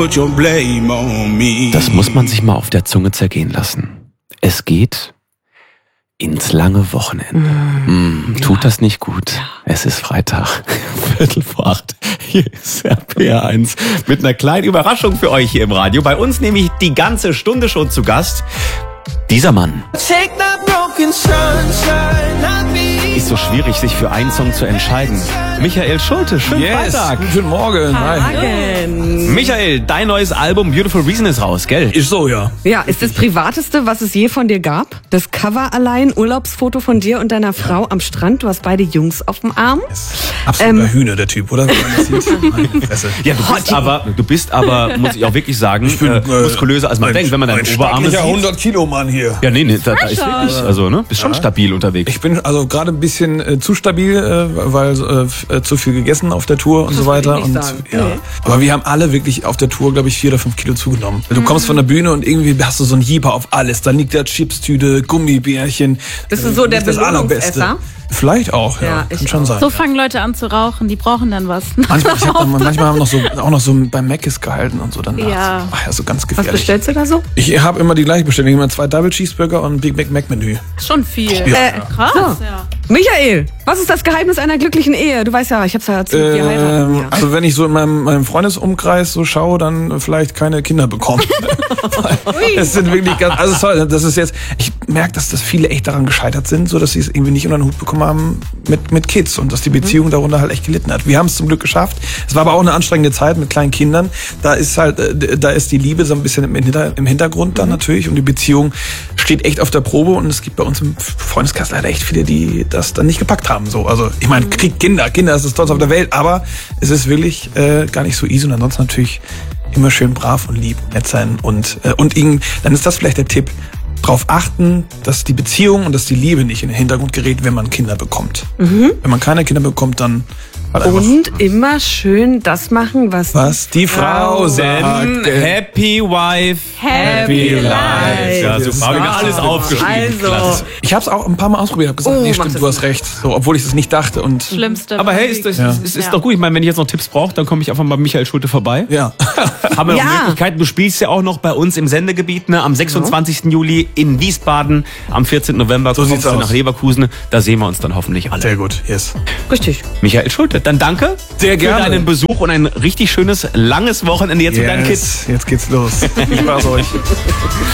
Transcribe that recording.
Das muss man sich mal auf der Zunge zergehen lassen. Es geht ins lange Wochenende. Tut das nicht gut? Es ist Freitag, 7:45. Hier ist RPR1 mit einer kleinen Überraschung für euch hier im Radio. Bei uns nämlich die ganze Stunde schon zu Gast. Dieser Mann. Ist so schwierig, sich für einen Song zu entscheiden. Michael Schulte, schönen Freitag. Guten Morgen. Hi. Michael, dein neues Album Beautiful Reason ist raus, gell? Ist so, ja. Ja, ist das Privateste, was es je von dir gab? Das Cover allein, Urlaubsfoto von dir und deiner Frau am Strand. Du hast beide Jungs auf dem Arm. Absoluter Hühner, der Typ, oder? Meine Fresse. Ja, du bist aber, muss ich auch wirklich sagen, muskulöser als man denkt, wenn man deine Oberarme sieht. 100 Kilo Mann hier. Ja, nee, da ist wirklich, also, ne, bist schon stabil unterwegs. Ich bin also gerade ein bisschen zu stabil, weil zu viel gegessen auf der Tour und so weiter. Und ja. Aber wir haben alle wirklich auf der Tour, glaube ich, 4 oder 5 Kilo zugenommen. Du kommst von der Bühne und irgendwie hast du so einen Jeeper auf alles. Dann liegt da Chipstüte, Gummibärchen. Bist du so der Belohnungsesser? Vielleicht auch, ja. Kann schon sein. So fangen Leute an zu rauchen, die brauchen dann was. Manchmal haben wir auch noch so beim Mc's gehalten und so danach. Ja. Ach ja, so ganz gefährlich. Was bestellst du da so? Ich habe immer die gleiche Bestellung. Immer 2 Double Cheeseburger und ein Big Mac Menü. Schon viel. Krass, ja. Michael, was ist das Geheimnis einer glücklichen Ehe? Du weißt ja, ich hab's ja erzählt, wir heiraten. Ja. Also wenn ich so in meinem Freundesumkreis so schaue, dann vielleicht keine Kinder bekommen. Das sind wirklich ganz, also sorry, das ist jetzt, ich merke, dass viele echt daran gescheitert sind, so dass sie es irgendwie nicht unter den Hut bekommen haben mit Kids und dass die Beziehung darunter halt echt gelitten hat. Wir haben es zum Glück geschafft. Es war aber auch eine anstrengende Zeit mit kleinen Kindern. Da ist die Liebe so ein bisschen im Hintergrund dann natürlich und die Beziehung steht echt auf der Probe und es gibt bei uns im Freundeskreis leider echt viele, die das dann nicht gepackt haben. So, also ich meine, kriegt Kinder ist das Tollste auf der Welt, aber es ist wirklich gar nicht so easy und ansonsten natürlich immer schön brav und lieb, nett sein und dann ist das vielleicht der Tipp. Darauf achten, dass die Beziehung und dass die Liebe nicht in den Hintergrund gerät, wenn man Kinder bekommt. Wenn man keine Kinder bekommt, dann halt einfach. Und immer schön das machen, was die Frau sagt. Happy Wife, Happy Life. Ja, super. Habe ich mir alles aufgeschrieben. Also. Ich habe es auch ein paar Mal ausprobiert, habe gesagt, nee, stimmt, du hast recht. So, obwohl ich das nicht dachte. Und Schlimmste. Aber hey, ist doch gut. Ich meine, wenn ich jetzt noch Tipps brauche, dann komme ich einfach mal bei Michael Schulte vorbei. Ja. Haben wir noch Möglichkeiten. Du spielst ja auch noch bei uns im Sendegebiet, ne? Am 26. Juli in Wiesbaden, am 14. November kommst du nach Leverkusen. Da sehen wir uns dann hoffentlich alle. Sehr gut, yes. Richtig. Michael Schulte, dann danke sehr gerne für deinen Besuch und ein richtig schönes, langes Wochenende jetzt mit deinen Kids. Jetzt geht's los. Viel Spaß euch.